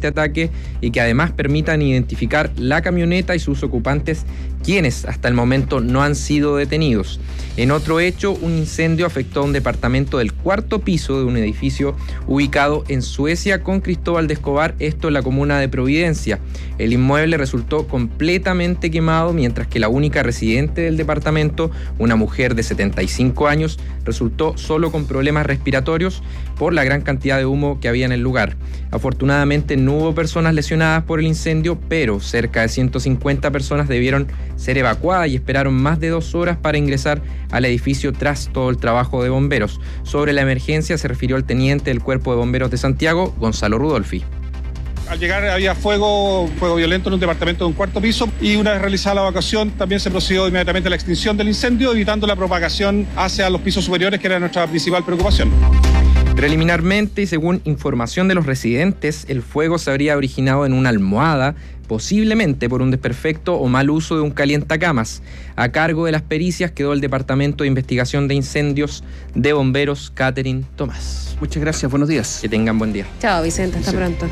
este ataque y que además permitan identificar la camioneta y sus ocupantes, quienes hasta el momento no han sido detenidos. En otro hecho, un incendio afectó a un departamento del 4º piso de un edificio ubicado en Suecia con Cristóbal de Escobar, esto en la comuna de Providencia. El inmueble resultó completamente quemado, mientras que la única residente del departamento, una mujer de 75 años, resultó solo con problemas respiratorios por la gran cantidad de humo que había en el lugar. Afortunadamente no hubo personas lesionadas por el incendio, pero cerca de 150 personas debieron ser evacuadas y esperaron más de 2 horas para ingresar al edificio tras todo el trabajo de bomberos. Sobre la emergencia se refirió el teniente del Cuerpo de Bomberos de Santiago, Gonzalo Rudolfi. Al llegar había fuego violento en un departamento de un 4º piso y una vez realizada la evacuación también se procedió inmediatamente a la extinción del incendio, evitando la propagación hacia los pisos superiores, que era nuestra principal preocupación. Preliminarmente y según información de los residentes, el fuego se habría originado en una almohada, posiblemente por un desperfecto o mal uso de un calientacamas. A cargo de las pericias quedó el Departamento de Investigación de Incendios de Bomberos, Catherine Tomás. Muchas gracias, buenos días. Que tengan buen día. Chao, Vicente, hasta pronto.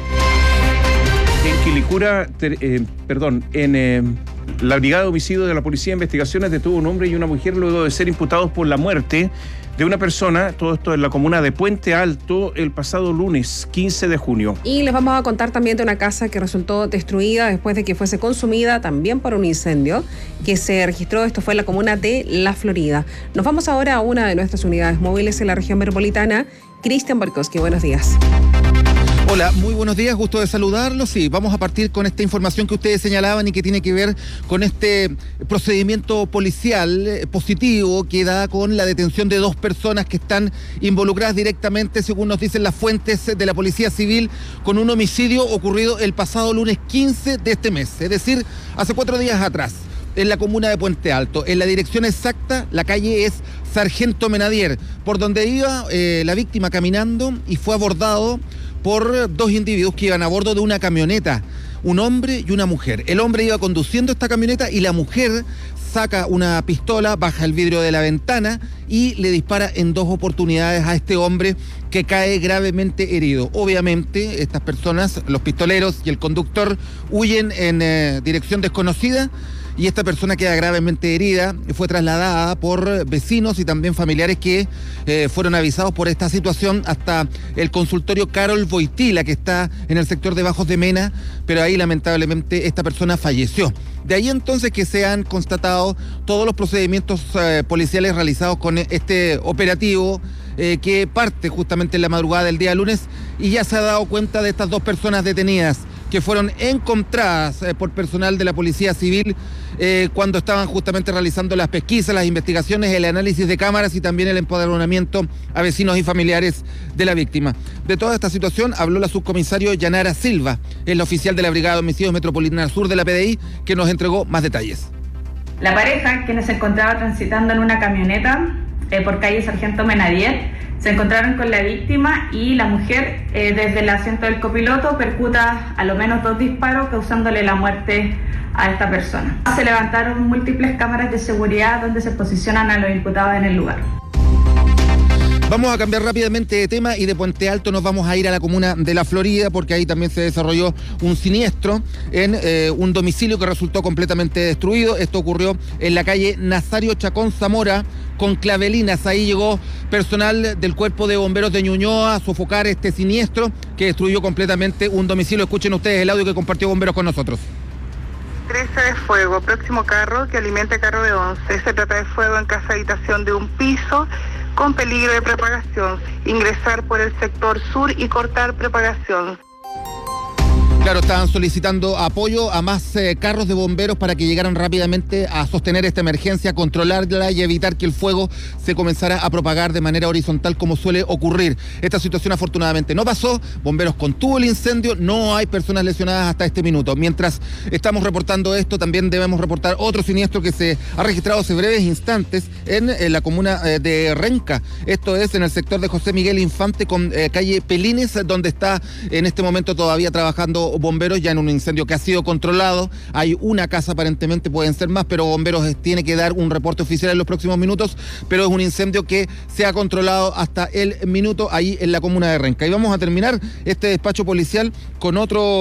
En Quilicura, en la Brigada de Homicidios de la Policía de Investigaciones detuvo un hombre y una mujer luego de ser imputados por la muerte de una persona, todo esto en la comuna de Puente Alto, el pasado lunes 15 de junio. Y les vamos a contar también de una casa que resultó destruida después de que fuese consumida también por un incendio que se registró, esto fue en la comuna de La Florida. Nos vamos ahora a una de nuestras unidades móviles en la región metropolitana. Cristian Barkowski, buenos días. Hola, muy buenos días, gusto de saludarlos. Sí, vamos a partir con esta información que ustedes señalaban y que tiene que ver con este procedimiento policial positivo que da con la detención de 2 personas que están involucradas directamente, según nos dicen las fuentes de la Policía Civil, con un homicidio ocurrido el pasado lunes 15 de este mes, es decir, hace 4 días atrás, en la comuna de Puente Alto. En la dirección exacta, la calle es Sargento Menadier, por donde iba la víctima caminando y fue abordado por 2 individuos que iban a bordo de una camioneta, un hombre y una mujer. El hombre iba conduciendo esta camioneta y la mujer saca una pistola, baja el vidrio de la ventana y le dispara en 2 oportunidades a este hombre, que cae gravemente herido. Obviamente, estas personas, los pistoleros y el conductor, huyen en dirección desconocida. Y esta persona queda gravemente herida, fue trasladada por vecinos y también familiares que fueron avisados por esta situación hasta el consultorio Carol Boitila, que está en el sector de Bajos de Mena, pero ahí lamentablemente esta persona falleció. De ahí entonces que se han constatado todos los procedimientos policiales realizados con este operativo que parte justamente en la madrugada del día lunes, y ya se ha dado cuenta de estas 2 personas detenidas que fueron encontradas por personal de la Policía Civil cuando estaban justamente realizando las pesquisas, las investigaciones, el análisis de cámaras y también el empadronamiento a vecinos y familiares de la víctima. De toda esta situación habló la subcomisario Yanara Silva, el oficial de la Brigada de Homicidios Metropolitana Sur de la PDI, que nos entregó más detalles. La pareja, quienes se encontraba transitando en una camioneta por calle Sargento Menadier, se encontraron con la víctima y la mujer desde el asiento del copiloto percuta a lo menos 2 disparos, causándole la muerte a esta persona. Se levantaron múltiples cámaras de seguridad donde se posicionan a los imputados en el lugar. Vamos a cambiar rápidamente de tema y de Puente Alto nos vamos a ir a la comuna de La Florida, porque ahí también se desarrolló un siniestro en un domicilio que resultó completamente destruido. Esto ocurrió en la calle Nazario Chacón Zamora con Clavelinas. Ahí llegó personal del Cuerpo de Bomberos de Ñuñoa a sofocar este siniestro que destruyó completamente un domicilio. Escuchen ustedes el audio que compartió Bomberos con nosotros. 13 de fuego, próximo carro que alimenta carro de 11. Se trata de fuego en casa habitación de un piso con peligro de propagación. Ingresar por el sector sur y cortar propagación. Claro, estaban solicitando apoyo a más carros de bomberos para que llegaran rápidamente a sostener esta emergencia, controlarla y evitar que el fuego se comenzara a propagar de manera horizontal como suele ocurrir. Esta situación afortunadamente no pasó, bomberos contuvo el incendio, no hay personas lesionadas hasta este minuto. Mientras estamos reportando esto, también debemos reportar otro siniestro que se ha registrado hace breves instantes en la comuna de Renca. Esto es en el sector de José Miguel Infante con calle Pelines, donde está en este momento todavía trabajando bomberos ya en un incendio que ha sido controlado. Hay una casa, aparentemente pueden ser más, pero bomberos tiene que dar un reporte oficial en los próximos minutos, pero es un incendio que se ha controlado hasta el minuto ahí en la comuna de Renca. Y vamos a terminar este despacho policial con otro